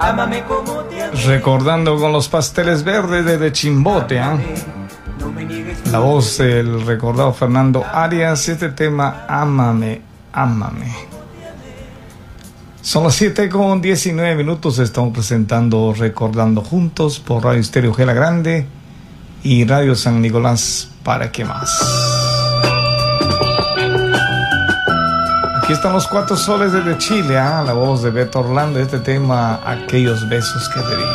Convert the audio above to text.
Ámame como te amé. Recordando con los pasteles verdes de Chimbote, ¿eh? La voz del recordado Fernando Arias, este tema, Ámame, ámame. Son las 7:19, estamos presentando Recordando Juntos por Radio Estéreo Gela Grande y Radio San Nicolás, ¿para qué más? Aquí están los Cuatro Soles desde Chile, la voz de Beto Orlando, este tema, Aquellos besos que te di.